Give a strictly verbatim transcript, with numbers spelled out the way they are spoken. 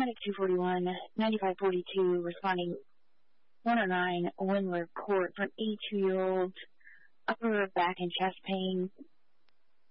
Medic two forty-one, ninety-five forty-two, responding one oh nine Windler Court for an eighty-two-year-old upper back and chest pain,